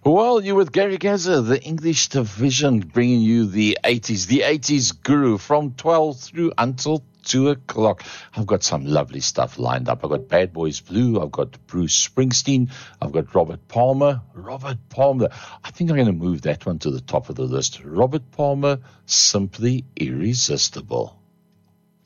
Well, you with Gary Gaza, the English division, bringing you the 80s guru from 12 through until 2 o'clock. I've got some lovely stuff lined up. I've got Bad Boys Blue. I've got Bruce Springsteen. I've got Robert Palmer. I think I'm going to move that one to the top of the list. Robert Palmer, Simply Irresistible.